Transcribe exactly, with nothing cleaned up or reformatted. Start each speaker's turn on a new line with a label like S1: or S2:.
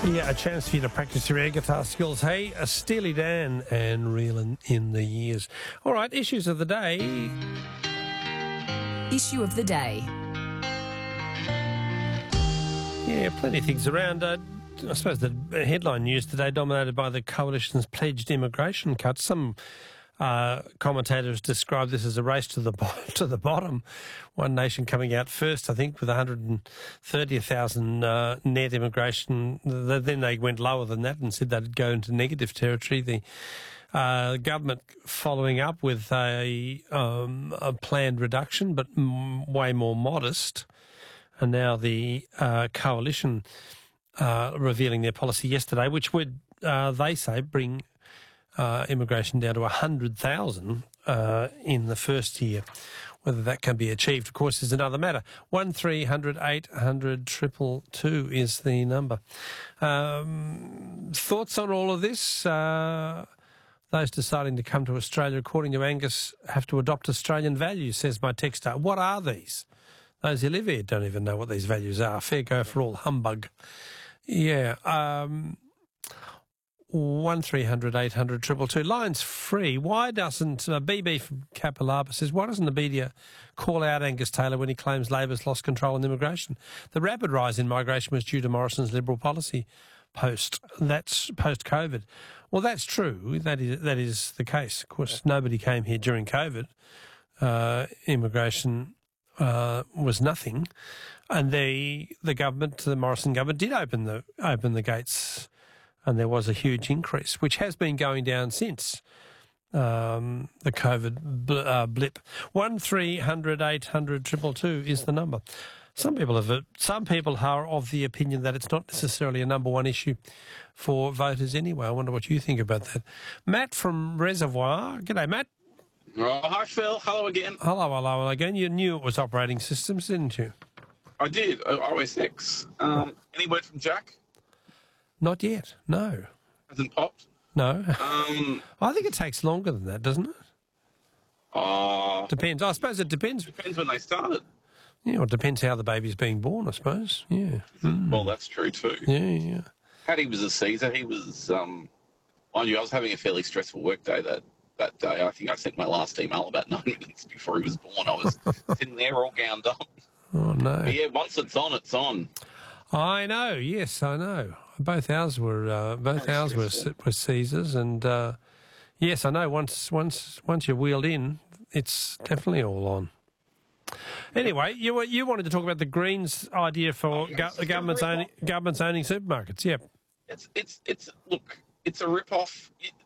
S1: Yeah, a chance for you to practice your air guitar skills. Hey, a Steely Dan and Reelin' in the Years. All right, issues of the day.
S2: Issue of the day.
S1: Yeah, plenty of things around. Uh, I suppose the headline news today dominated by the Coalition's pledged immigration cuts. Some uh, commentators describe this as a race to the bo- to the bottom. One Nation coming out first, I think, with one hundred thirty thousand uh, net immigration. Then they went lower than that and said they'd go into negative territory. The uh, government following up with a, um, a planned reduction, but m- way more modest. And now the uh, Coalition uh, revealing their policy yesterday, which would, uh, they say, bring uh, immigration down to one hundred thousand uh, in the first year. Whether that can be achieved, of course, is another matter. one three hundred eight hundred two two two is the number. Um, thoughts on all of this? Uh, those deciding to come to Australia, according to Angus, have to adopt Australian values, says my texter. What are these? Those who live here don't even know what these values are. Fair go for all humbug. Yeah. Um, one three hundred eight hundred two two two. Line's free. Why doesn't, uh, B B from Kapalaba says, why doesn't the media call out Angus Taylor when he claims Labor's lost control on immigration? The rapid rise in migration was due to Morrison's Liberal policy post. That's post-COVID. Well, that's true. That is, that is the case. Of course, nobody came here during COVID. Uh, immigration Uh, was nothing, and the the government, the Morrison government, did open the open the gates, and there was a huge increase, which has been going down since um, the COVID bl- uh, blip. One three hundred eight hundred two two two is the number. Some people have some people are of the opinion that it's not necessarily a number one issue for voters anyway. I wonder what you think about that. Matt from Reservoir, g'day, Matt.
S3: Oh, hi, Phil. Hello again.
S1: Hello, hello again. You knew it was operating systems, didn't you?
S3: I did. O S X. Um, any word from Jack?
S1: Not yet. No.
S3: Hasn't popped?
S1: No.
S3: Um,
S1: I think it takes longer than that, doesn't it?
S3: uh,
S1: Depends. I suppose it depends.
S3: Depends when they started.
S1: Yeah, well, it depends how the baby's being born, I suppose. Yeah. Mm.
S3: Well, that's true too.
S1: Yeah, yeah.
S3: Paddy was a Caesar. He was, um, mind you, I was having a fairly stressful work day that, that day. I think I sent my last email about nine minutes before he was born. I was sitting there all gowned up.
S1: Oh, no.
S3: But yeah, once it's on, it's on.
S1: I know. Yes, I know. Both ours were uh, both
S3: Very
S1: ours were,
S3: stressful.
S1: were Caesars, and uh, yes, I know. Once once once you're wheeled in, it's definitely all on. Anyway, you were- you wanted to talk about the Greens' idea for
S3: Oh, yes.
S1: go- the government's owning government's owning supermarkets. Yep.
S3: It's, it's, it's, look, it's a rip-off. It-